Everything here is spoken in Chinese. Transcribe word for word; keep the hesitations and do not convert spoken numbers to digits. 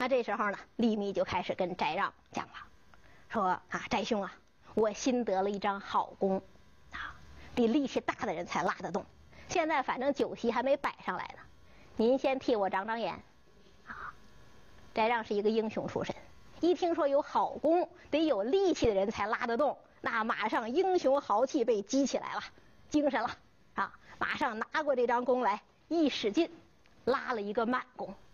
那这时候呢，李密就开始跟翟让讲了，说啊，翟兄啊，我新得了一张好弓，啊，得力气大的人才拉得动。现在反正酒席还没摆上来呢，您先替我长长眼，啊。翟让是一个英雄出身，一听说有好弓，得有力气的人才拉得动，那马上英雄豪气被激起来了，精神了啊！马上拿过这张弓来，一使劲，拉了一个慢弓。